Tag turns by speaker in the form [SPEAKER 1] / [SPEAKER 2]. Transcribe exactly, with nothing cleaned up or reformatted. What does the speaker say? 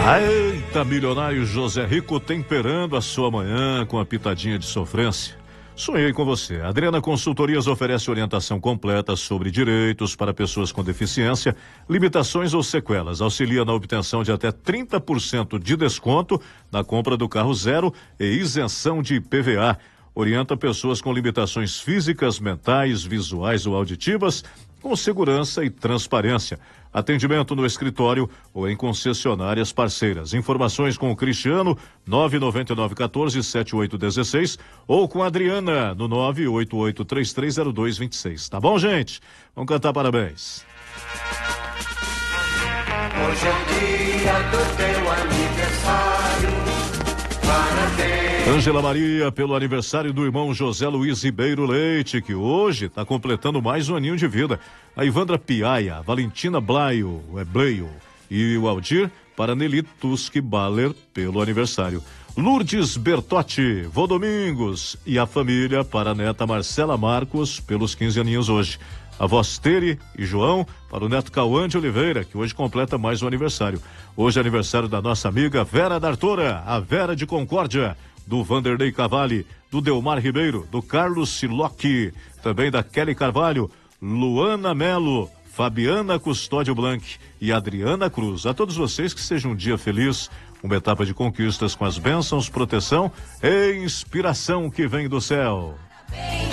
[SPEAKER 1] Eita, milionário José Rico temperando a sua manhã com a pitadinha de sofrência. Sonhei com você. A Adriana Consultorias oferece orientação completa sobre direitos para pessoas com deficiência, limitações ou sequelas. Auxilia na obtenção de até trinta por cento de desconto na compra do carro zero e isenção de I P V A. Orienta pessoas com limitações físicas, mentais, visuais ou auditivas, com segurança e transparência. Atendimento no escritório ou em concessionárias parceiras. Informações com o Cristiano, nove nove nove um quatro sete oito um seis, ou com a Adriana, no nove oito oito três três zero dois dois seis. Tá bom, gente? Vamos cantar parabéns.
[SPEAKER 2] Hoje é o dia do teu aniversário. Parabéns.
[SPEAKER 1] Ângela Maria, pelo aniversário do irmão José Luiz Ribeiro Leite, que hoje está completando mais um aninho de vida. A Ivandra Piaia, a Valentina Blaio, é Bleio, e o Aldir para Nelly Tuski Baller pelo aniversário. Lourdes Bertotti, Vô Domingos e a família para a neta Marcela Marcos pelos quinze aninhos hoje. A vós Tere e João para o neto Cauã de Oliveira, que hoje completa mais um aniversário. Hoje é aniversário da nossa amiga Vera D'Artora, a Vera de Concórdia, do Vanderlei Cavalli, do Delmar Ribeiro, do Carlos Siloc, também da Kelly Carvalho, Luana Melo, Fabiana Custódio Blanc e Adriana Cruz. A todos vocês, que seja um dia feliz, uma etapa de conquistas com as bênçãos, proteção e inspiração que vem do céu.